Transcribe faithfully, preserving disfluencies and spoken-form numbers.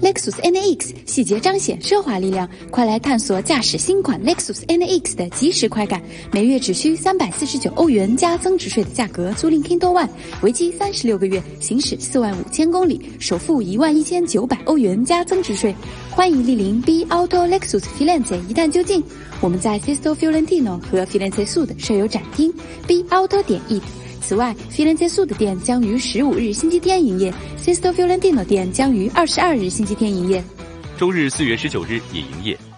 Lexus N A X 细节彰显奢华力量，快来探索驾驶新款 Lexus N A X 的即时快感。每月只需三百四十九欧元加增值税的价格租赁 Kindle One， 为期三十六个月，行驶四万五千公里，首付一万一千九百欧元加增值税。欢迎莅临 B Auto Lexus Firenze 一探究竟。我们在 Sesto Fiorentino 和 Firenze Sud 设有展厅 B Auto 点 it。此外 ，Firenze Sud 的店将于十五日星期天营业 ，Sesto Fiorentino 店将于二十二日星期天营业。 周日四月十九日也营业。